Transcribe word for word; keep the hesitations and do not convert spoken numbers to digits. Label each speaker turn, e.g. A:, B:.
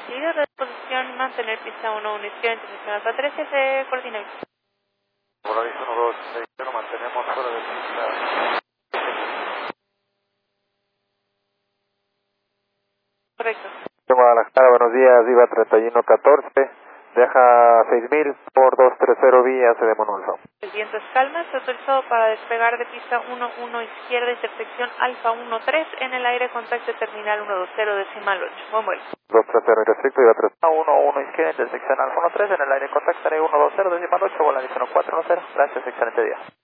A: recibido, redisposición, mantener pista uno uno izquierda, intersección Alfa trece, se coordina.
B: Polaris uno dos seis cero, mantenemos fuera de pista.
A: Correcto.
B: Guadalajara, buenos días, Viva treinta y uno catorce, deja seis mil por dos tres cero vía, se de Monolfo.
A: El viento es calma, se autorizado para despegar de pista uno uno izquierda, intersección Alfa uno tres, en el aire contacto terminal ciento veinte decimal ocho. Buen vuelo.
B: dos tres cero irrestricto, Viva tres uno uno izquierda, intersección Alfa uno tres, en el aire contacto ciento veinte decimal ocho, volante uno cuatro uno cero, gracias, excelente día.